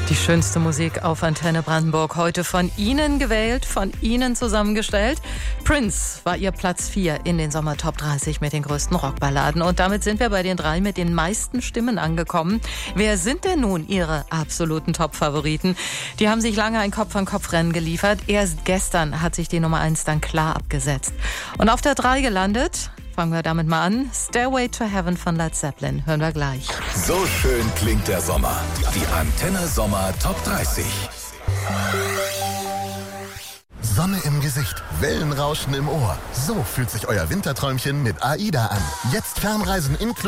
Die schönste Musik auf Antenne Brandenburg. Heute von Ihnen gewählt, von Ihnen zusammengestellt. Prince war Ihr Platz 4 in den Sommer Top 30 mit den größten Rockballaden. Und damit sind wir bei den 3 mit den meisten Stimmen angekommen. Wer sind denn nun Ihre absoluten Top-Favoriten? Die haben sich lange ein Kopf-an-Kopf-Rennen geliefert. Erst gestern hat sich die Nummer 1 dann klar abgesetzt. Und auf der 3 gelandet... Fangen wir damit mal an. Stairway to Heaven von Led Zeppelin. Hören wir gleich. So schön klingt der Sommer. Die Antenne Sommer Top 30. Sonne im Gesicht, Wellenrauschen im Ohr. So fühlt sich euer Winterträumchen mit AIDA an. Jetzt Fernreisen inklusive.